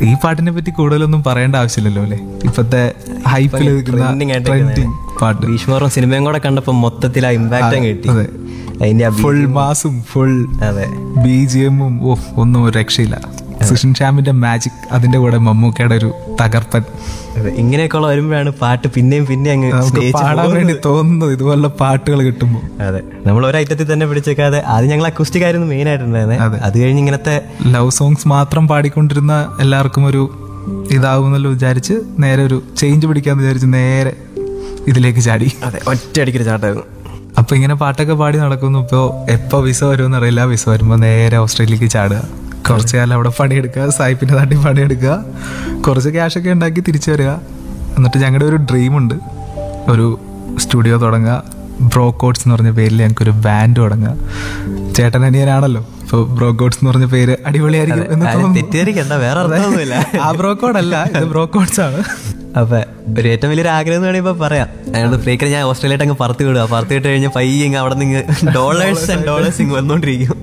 ഈ പാട്ടിനെ പറ്റി കൂടുതലൊന്നും പറയേണ്ട ആവശ്യമില്ലല്ലോ അല്ലെ, ഇപ്പത്തെ ഹൈപ്പിൽ ട്രെൻഡിങ് പാട്ട്. ഭീഷ്മറും സിനിമയും കൂടെ കണ്ടപ്പോ മൊത്തത്തിൽ ആ ഇമ്പാക്റ്റ് കിട്ടി. അതെ, അതിന്റെ ഫുൾ മാസും ഫുൾ അതെ BGM-ഉം ഒന്നും ഒരു രക്ഷയില്ല. സുഷിൻ ശ്യാമിന്റെ മാജിക്, അതിന്റെ കൂടെ മമ്മൂക്കയുടെ ഒരു തകർപ്പൻ. ഇങ്ങനെയൊക്കെയുള്ള വരുമ്പോഴാണ് പാട്ട് പിന്നെയും പിന്നെ അങ്ങ് പാടാൻ വേണ്ടി തോന്നുന്നത് ഇതുപോലുള്ള പാട്ടുകൾ കിട്ടുമ്പോൾ. അതെ, നമ്മൾ ഒരൈറ്റത്തിൽ തന്നെ പിടിച്ചേക്കാതെ ആദ്യം ഞങ്ങൾ അക്കൂസ്റ്റിക് ആയിരുന്നു മെയിൻ ആയിട്ടുണ്ടായിരുന്നത്. അത് കഴിഞ്ഞ് ഇങ്ങനത്തെ ലവ് സോങ്സ് മാത്രം പാടിക്കൊണ്ടിരുന്ന എല്ലാവർക്കും ഒരു ഇതാവുന്നല്ലോ വിചാരിച്ച് നേരെ ഒരു ചേഞ്ച് പിടിക്കാന്ന് വിചാരിച്ച് നേരെ ഇതിലേക്ക് ചാടി. അതെ, ഒറ്റയടിക്കൊരു ചാട്ടായിരുന്നു. അപ്പൊ ഇങ്ങനെ പാട്ടൊക്കെ പാടി നടക്കുന്നു. ഇപ്പോ എപ്പോ വിസ വരുമെന്ന് അറിയില്ല. വിസ വരുമ്പോ നേരെ ഓസ്ട്രേലിയക്ക് ചാടുക, കുറച്ച് കാലം അവിടെ പണിയെടുക്കുക, സായിപ്പിന്റെ നാട്ടിൽ പണിയെടുക്കുക, കുറച്ച് ക്യാഷൊക്കെ ഉണ്ടാക്കി തിരിച്ചു വരിക. എന്നിട്ട് ഞങ്ങളുടെ ഒരു ഡ്രീമുണ്ട്, ഒരു സ്റ്റുഡിയോ തുടങ്ങുക, ബ്രോക്കോട്ട്സ് എന്ന് പറഞ്ഞ പേരിൽ ഞങ്ങൾക്കൊരു ബാൻഡ് തുടങ്ങുക. ചേട്ടൻ അനിയനാണല്ലോ, ഇപ്പൊ ബ്രോക്കോട്ട്സ് എന്ന് പറഞ്ഞ പേര് അടിപൊളിയായിരിക്കും എന്ന് തെറ്റിദ്ധരിക്കണ്ട, വേറെ അർത്ഥമൊന്നുമില്ല. ആ ബ്രോക്കോഡ് അല്ല, ഇത് ബ്രോക്കോട്ട്സ് ആണ്. അപ്പൊ ഒരു ഏറ്റവും വലിയൊരു ആഗ്രഹം എന്ന് വേണമെങ്കിൽ പറയാം. അയാളുടെ ഫ്രീക്കർ ഞാൻ ഓസ്ട്രേലിയയിട്ട് അങ്ങ് പറത്തി വിടുക. പറത്തി വിട്ട് കഴിഞ്ഞാൽ പയ്യെ അവിടെ നിന്ന് ഡോളേഴ്സ് ആൻഡ് ഡോളേഴ്സ് ഇങ്ങ് വന്നോണ്ടിരിക്കും.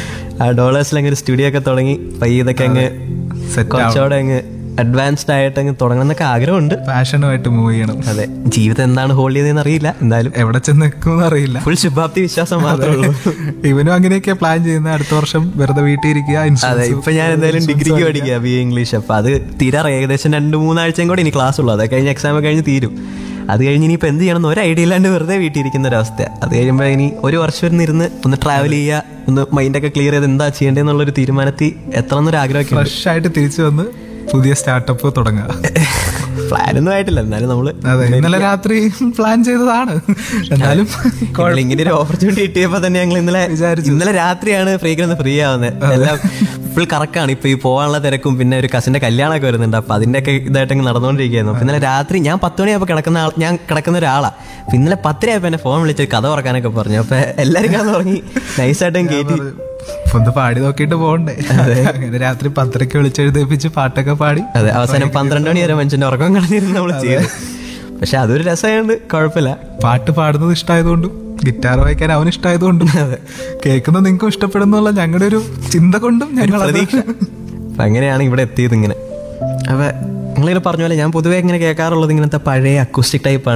ആ ഡോളേഴ്സിൽ അങ്ങ് ഒരു സ്റ്റുഡിയോ ഒക്കെ തുടങ്ങി പയ്യെ ഇതൊക്കെ അങ്ങ് കുറച്ചുകൂടെ അങ്ങ് അഡ്വാൻസ്ഡ് ആയിട്ട് അങ്ങ് തുടങ്ങണം എന്നൊക്കെ ആഗ്രഹമുണ്ട്. പാഷനുമായിട്ട് മൂവ് ചെയ്യണം. അതെ, ജീവിതം എന്താണ് ഹോൾഡ് ചെയ്തതെന്ന് അറിയില്ല, എന്തായാലും എവിടെ ചെന്ന് നിൽക്കുമെന്ന് അറിയില്ല. ഫുൾ ശുഭാപ്തി വിശ്വാസം മാത്രമേ ഉള്ളൂ. ഇവനും അങ്ങനെയൊക്കെ പ്ലാൻ ചെയ്യുന്ന അടുത്ത വർഷം വെറുതെ വീട്ടിൽ ഇരിക്കുക. അതെ, ഇപ്പൊ ഞാൻ എന്തായാലും ഡിഗ്രിക്ക് പഠിക്കുക BA ഇംഗ്ലീഷ്. അപ്പൊ അത് തീരാറ് ഏകദേശം 2-3 ആഴ്ചയും കൂടെ ഇനി ക്ലാസ് ഉള്ളൂ. അത് കഴിഞ്ഞ് എക്സാം കഴിഞ്ഞ് തീരും. അത് കഴിഞ്ഞ് ഇനിയിപ്പോൾ എന്ത് ചെയ്യണമെന്ന് ഒരു ഐഡിയ ഇല്ലാണ്ട് വെറുതെ വീട്ടിൽ ഇരിക്കുന്ന ഒരവസ്ഥ. അത് കഴിയുമ്പോൾ ഇനി ഒരു വർഷം ഇരുന്ന് ഒന്ന് ട്രാവൽ ചെയ്യുക, ഒന്ന് മൈൻഡൊക്കെ ക്ലിയർ ചെയ്ത് എന്താ ചെയ്യേണ്ടതെന്നുള്ളൊരു തീരുമാനത്തിൽ എത്ര എന്നൊരു ആഗ്രഹമൊക്കെ ഫ്രഷ് ആയിട്ട് തിരിച്ചു വന്ന് പുതിയ സ്റ്റാർട്ടപ്പ് തുടങ്ങുക. പ്ലാനൊന്നും ആയിട്ടില്ല, എന്നാലും നമ്മള് ഇന്നലെ രാത്രി പ്ലാൻ ചെയ്തതാണ്. എന്നാലും ഇങ്ങനെ ഒരു ഓപ്പർച്യൂണിറ്റി കിട്ടിയപ്പോ തന്നെ ഞങ്ങൾ ഇന്നലെ രാത്രിയാണ് ഫ്രീക്കർ ഫ്രീ ആവുന്നത്. എല്ലാം ഫുൾ കറക്റ്റാണ്. ഇപ്പൊ ഈ പോകാനുള്ള തിരക്കും പിന്നെ ഒരു കസിന്റെ കല്യാണമൊക്കെ വരുന്നുണ്ട്. അപ്പൊ അതിന്റെ ഒക്കെ ഇതായിട്ട് നടന്നുകൊണ്ടിരിക്കുകയായിരുന്നു. അപ്പൊ ഇന്നലെ രാത്രി ഞാൻ 10 മണിയായപ്പോ ഞാൻ കിടക്കുന്ന ഒരാളാ. അപ്പൊ ഇന്നലെ 10 എന്നെ ഫോൺ വിളിച്ച് കഥ ഉറക്കാനൊക്കെ പറഞ്ഞു. അപ്പൊ എല്ലാരും കിടന്ന് തുടങ്ങി നൈസായിട്ടും കയറ്റി ഒന്ന് പാടി നോക്കിയിട്ട് പോകണ്ടേ. അങ്ങനെ രാത്രി 10 വിളിച്ചെഴുതിപ്പിച്ച് പാട്ടൊക്കെ പാടി. അതെ, അവസാനം 12 മണി വരെ മനുഷ്യന്റെ ഉറക്കം കളഞ്ഞിരുന്നു നമ്മൾ ചെയ്തു. പക്ഷെ അതൊരു രസമായത് കുഴപ്പമില്ല. പാട്ട് പാടുന്നത് ഇഷ്ടമായതുകൊണ്ടും ഗിറ്റാർ വായിക്കാൻ അവന് ഇഷ്ടമായതുകൊണ്ടും കേൾക്കുന്നത് നിങ്ങൾക്കും ഇഷ്ടപ്പെടുന്നുള്ള ഞങ്ങളുടെ ഒരു ചിന്ത കൊണ്ടും ഞങ്ങൾ പ്രതീക്ഷ. അങ്ങനെയാണ് ഇവിടെ എത്തിയത്. ഇങ്ങനെ അപ്പൊ നിങ്ങളിങ്ങനെ പറഞ്ഞ പോലെ ഞാൻ പൊതുവെ ഇങ്ങനെ കേൾക്കാറുള്ളത് ഇങ്ങനത്തെ പഴയ അക്കൂസ്റ്റിക് ടൈപ്പാണ്.